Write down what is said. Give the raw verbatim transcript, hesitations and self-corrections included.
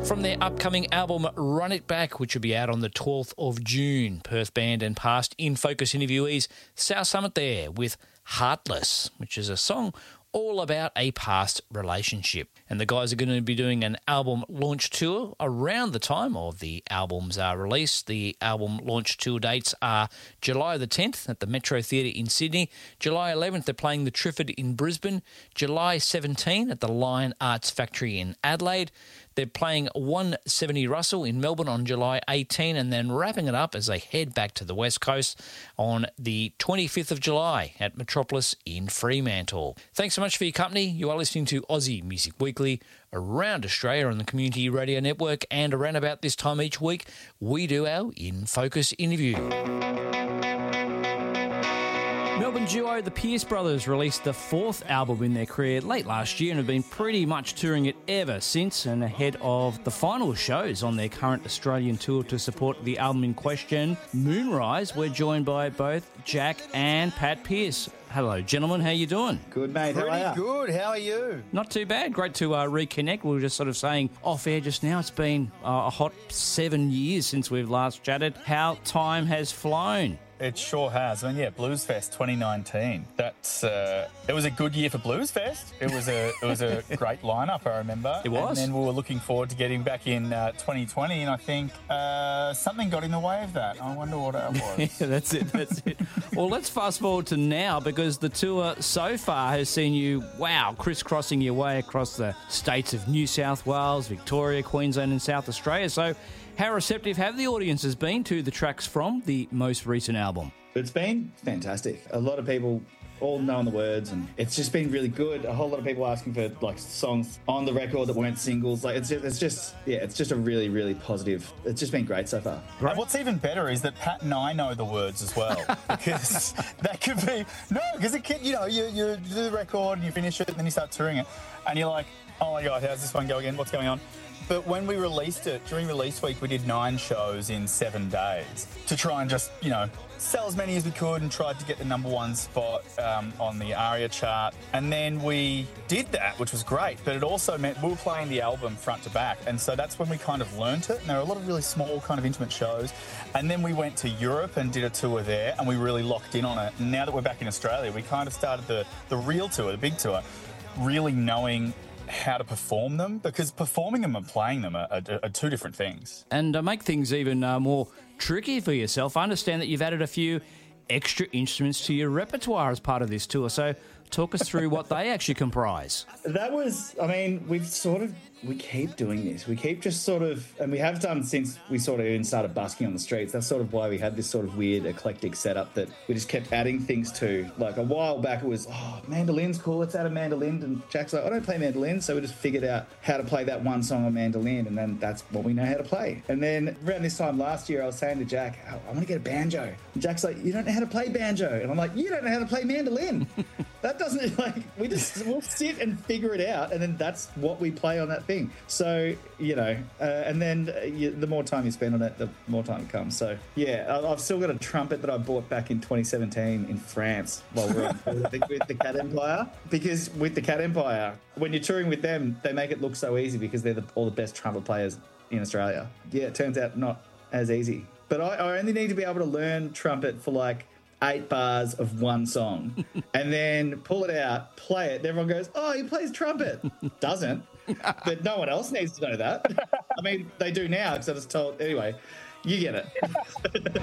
from their upcoming album Run It Back, which will be out on the twelfth of June. Perth band and past In Focus interviewees South Summit there with Heartless, which is a song all about a past relationship. And the guys are going to be doing an album launch tour around the time of the album's uh, release. The album launch tour dates are July the tenth at the Metro Theatre in Sydney. July eleventh, they're playing the Trifford in Brisbane. July seventeenth at the Lion Arts Factory in Adelaide. They're playing one seventy Russell in Melbourne on July eighteenth and then wrapping it up as they head back to the West Coast on the twenty-fifth of July at Metropolis in Fremantle. Thanks so much for your company. You are listening to Aussie Music Weekly around Australia on the Community Radio Network, and around about this time each week, we do our In Focus interview. Melbourne duo The Pierce Brothers released the fourth album in their career late last year and have been pretty much touring it ever since, and ahead of the final shows on their current Australian tour to support the album in question, Moonrise, we're joined by both Jack and Pat Pierce. Hello, gentlemen. How you doing? Good, mate. How Pretty are you? good. How are you? Not too bad. Great to uh, reconnect. We were just sort of saying off air just now, it's been uh, a hot seven years since we've last chatted. How time has flown. It sure has. I mean, yeah, Blues Fest twenty nineteen. That's uh, it was a good year for Blues Fest. It was a it was a great lineup, I remember. It was. And then we were looking forward to getting back in uh, twenty twenty, and I think uh, something got in the way of that. I wonder what that was. Yeah, that's it. That's it. Well, let's fast forward to now, because the tour so far has seen you, wow, crisscrossing your way across the states of New South Wales, Victoria, Queensland, and South Australia. So, how receptive have the audiences been to the tracks from the most recent album? It's been fantastic. A lot of people all knowing the words, and it's just been really good. A whole lot of people asking for like songs on the record that weren't singles. Like it's just, it's just yeah, it's just a really, really positive. It's just been great so far. Right. And what's even better is that Pat and I know the words as well, because that could be no, because it can, you know, you you do the record and you finish it, and then you start touring it, and you're like, oh my god, how's this one go again? What's going on? But when we released it, during release week, we did nine shows in seven days to try and just, you know, sell as many as we could, and tried to get the number one spot um, on the ARIA chart. And then we did that, which was great. But it also meant we were playing the album front to back. And so that's when we kind of learnt it. And there were a lot of really small, kind of intimate shows. And then we went to Europe and did a tour there, and we really locked in on it. And now that we're back in Australia, we kind of started the, the real tour, the big tour, really knowing how to perform them, because performing them and playing them are, are, are two different things. And to make things even uh, more tricky for yourself, I understand that you've added a few extra instruments to your repertoire as part of this tour. So talk us through what they actually comprise. That was, I mean, we've sort of, we keep doing this. We keep just sort of, and we have done since we sort of even started busking on the streets. That's sort of why we had this sort of weird eclectic setup that we just kept adding things to. Like a while back it was, oh, mandolin's cool, let's add a mandolin. And Jack's like, I don't play mandolin. So we just figured out how to play that one song on mandolin, and then that's what we know how to play. And then around this time last year, I was saying to Jack, oh, I want to get a banjo. And Jack's like, you don't know how to play banjo. And I'm like, you don't know how to play mandolin. That doesn't, like, we just, we'll sit and figure it out, and then that's what we play on that thing. So, you know, uh, and then uh, you, the more time you spend on it, the more time it comes. So, yeah, I, I've still got a trumpet that I bought back in twenty seventeen in France while we were on tour with, the, with the Cat Empire. Because with the Cat Empire, when you're touring with them, they make it look so easy because they're the, all the best trumpet players in Australia. Yeah, it turns out not as easy. But I, I only need to be able to learn trumpet for like eight bars of one song and then pull it out, play it, and everyone goes, oh, he plays trumpet. Doesn't. But no one else needs to know that. I mean, they do now because I was told. Anyway, you get it.